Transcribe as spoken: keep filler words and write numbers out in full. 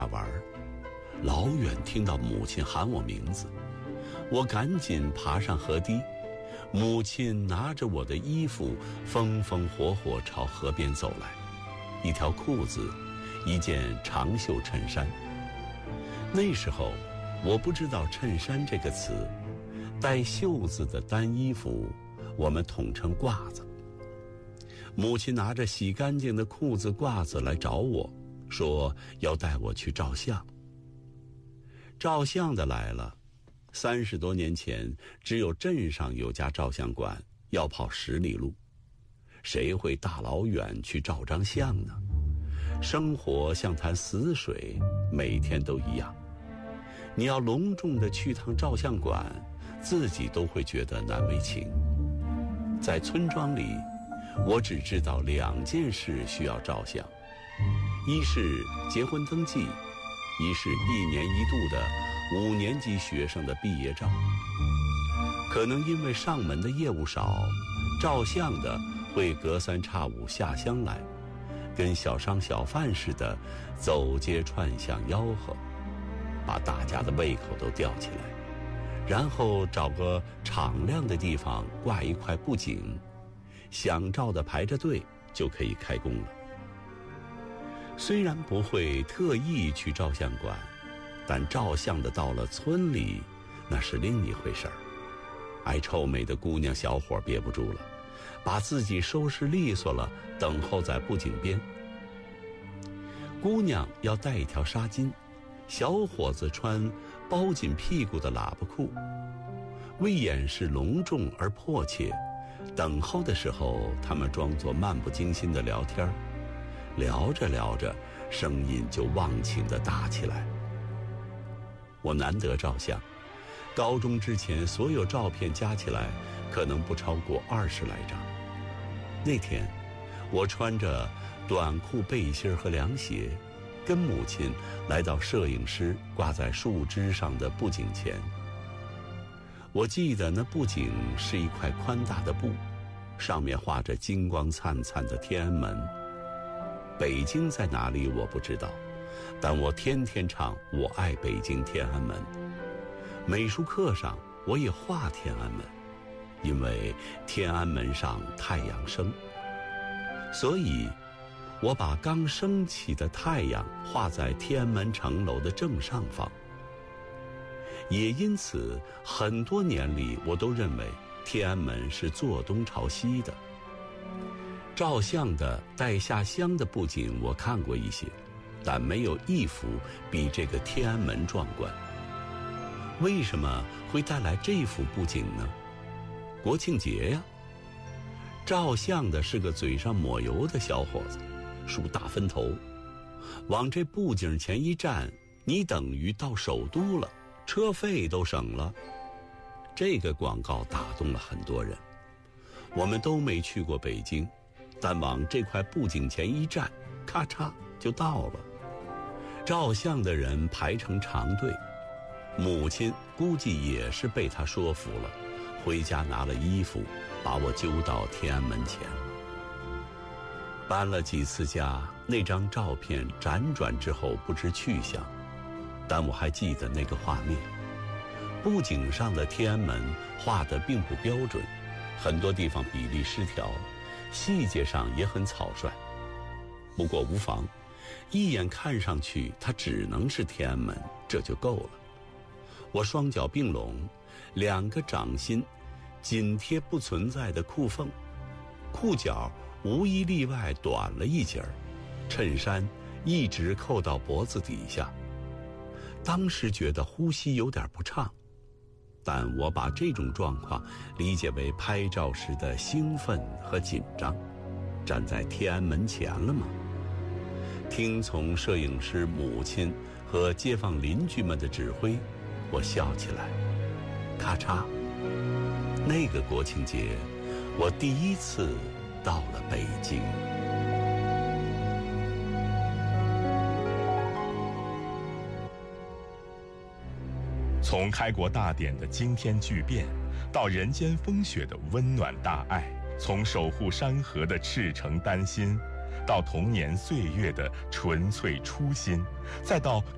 玩，老远听到母亲喊我名字，我赶紧爬上河堤。母亲拿着我的衣服，风风火火朝河边走来，一条裤子，一件长袖衬衫。那时候我不知道衬衫这个词，带袖子的单衣服我们统称褂子。母亲拿着洗干净的裤子褂子来找我，说要带我去照相。照相的来了，三十多年前只有镇上有家照相馆，要跑十里路，谁会大老远去照张相呢？生活像潭死水，每天都一样。你要隆重的去趟照相馆，自己都会觉得难为情。在村庄里，我只知道两件事需要照相，一是结婚登记，一是一年一度的五年级学生的毕业照。可能因为上门的业务少，照相的会隔三差五下乡来，跟小商小贩似的走街串巷吆喝，把大家的胃口都吊起来，然后找个敞亮的地方挂一块布景，想照的排着队就可以开工了。虽然不会特意去照相馆，但照相的到了村里，那是另一回事儿。爱臭美的姑娘小伙憋不住了，把自己收拾利索了，等候在布景边。姑娘要带一条纱巾，小伙子穿包紧屁股的喇叭裤。为掩饰隆重而迫切，等候的时候他们装作漫不经心的聊天，聊着聊着声音就忘情地大起来。我难得照相，高中之前所有照片加起来可能不超过二十来张。那天我穿着短裤背心和凉鞋，跟母亲来到摄影师挂在树枝上的布景前。我记得那布景是一块宽大的布，上面画着金光灿灿的天安门。北京在哪里我不知道，但我天天唱我爱北京天安门。美术课上我也画天安门，因为天安门上太阳升，所以我把刚升起的太阳画在天安门城楼的正上方。也因此很多年里我都认为天安门是坐东朝西的。照相的带下乡的布景我看过一些，但没有一幅比这个天安门壮观。为什么会带来这幅布景呢？国庆节呀。照相的是个嘴上抹油的小伙子，梳大分头，往这布景前一站，你等于到首都了，车费都省了。这个广告打动了很多人。我们都没去过北京，但往这块布景前一站，咔嚓就到了。照相的人排成长队，母亲估计也是被他说服了，回家拿了衣服把我揪到天安门前。搬了几次家，那张照片辗转之后不知去向，但我还记得那个画面。布景上的天安门画得并不标准，很多地方比例失调，细节上也很草率。不过无妨，一眼看上去它只能是天安门，这就够了。我双脚并拢，两个掌心紧贴不存在的裤缝，裤脚无一例外短了一截儿，衬衫一直扣到脖子底下。当时觉得呼吸有点不畅，但我把这种状况理解为拍照时的兴奋和紧张。站在天安门前了吗？听从摄影师母亲和街坊邻居们的指挥，我笑起来。咔嚓，那个国庆节，我第一次到了北京。 从开国大典的惊天巨变，到人间风雪的温暖大爱，从守护山河的赤诚丹心，到童年岁月的纯粹初心，再到